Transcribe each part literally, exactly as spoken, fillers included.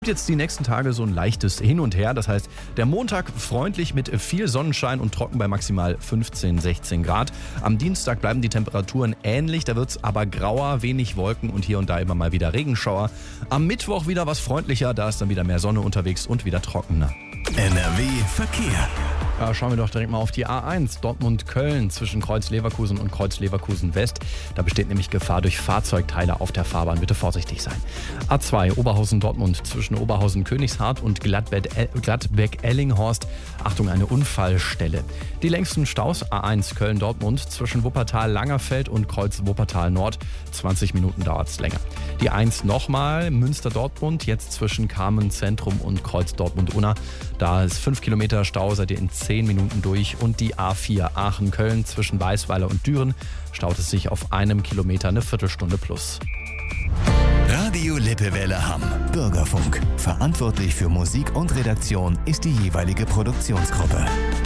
Jetzt die nächsten Tage so ein leichtes Hin und Her. Das heißt, der Montag freundlich mit viel Sonnenschein und trocken bei maximal fünfzehn, sechzehn Grad. Am Dienstag bleiben die Temperaturen ähnlich, da wird es aber grauer, wenig Wolken und hier und da immer mal wieder Regenschauer. Am Mittwoch wieder was freundlicher, da ist dann wieder mehr Sonne unterwegs und wieder trockener. N R W Verkehr. Ja, schauen wir doch direkt mal auf die A eins Dortmund-Köln zwischen Kreuz-Leverkusen und Kreuz-Leverkusen-West. Da besteht nämlich Gefahr durch Fahrzeugteile auf der Fahrbahn. Bitte vorsichtig sein. A zwei Oberhausen-Dortmund zwischen Oberhausen-Königshardt und Gladbeck-Ellinghorst. Achtung, eine Unfallstelle. Die längsten Staus A eins Köln-Dortmund zwischen Wuppertal-Langerfeld und Kreuz-Wuppertal-Nord. zwanzig Minuten dauert es länger. Die eins nochmal Münster-Dortmund, jetzt zwischen Kamen-Zentrum und Kreuz-Dortmund-Unna. Da ist fünf Kilometer Stau, seid ihr in zehn Minuten durch. Und die A vier Aachen-Köln zwischen Weißweiler und Düren staut es sich auf einem Kilometer eine Viertelstunde plus. Radio Lippewelle Hamm. Bürgerfunk. Verantwortlich für Musik und Redaktion ist die jeweilige Produktionsgruppe.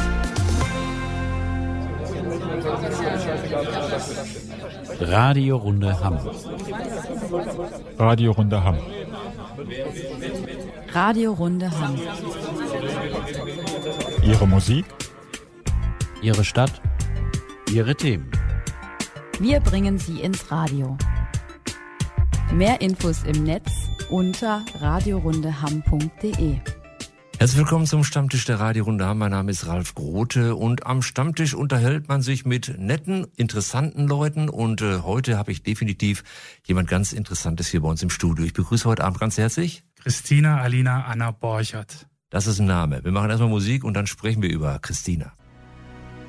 Radio-Runde Hamm. Radio-Runde Hamm. Radio-Runde Hamm. Ihre Musik, Ihre Stadt, Ihre Themen. Wir bringen sie ins Radio. Mehr Infos im Netz unter radiorundehamm punkt de. Herzlich willkommen zum Stammtisch der Radiorunde Hamm. Mein Name ist Ralf Grote und am Stammtisch unterhält man sich mit netten, interessanten Leuten und äh, heute habe ich definitiv jemand ganz Interessantes hier bei uns im Studio. Ich begrüße heute Abend ganz herzlich Christina Alina Anna Borchert. Das ist ein Name. Wir machen erstmal Musik und dann sprechen wir über Christina.